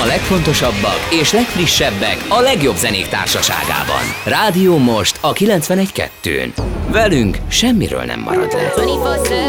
legfontosabbak és legfrissebbek a legjobb zenék társaságában. Rádió Most a 91.2-n. Velünk semmiről nem marad le.